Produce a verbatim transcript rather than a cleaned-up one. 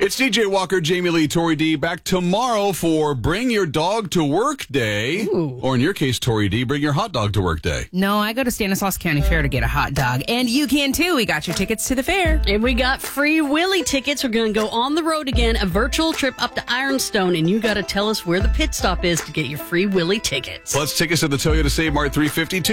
It's D J Walker, Jamie Lee, Tori D. Back tomorrow for Bring Your Dog to Work Day. Ooh. Or in your case, Tori D, Bring Your Hot Dog to Work Day. No, I go to Stanislaus County Fair to get a hot dog. And you can too. We got your tickets to the fair. And we got Free Willy tickets. We're going to go on the road again, a virtual trip up to Ironstone. And you got to tell us where the pit stop is to get your Free Willy tickets. Plus, tickets to the Toyota Save Mart three fifty-two.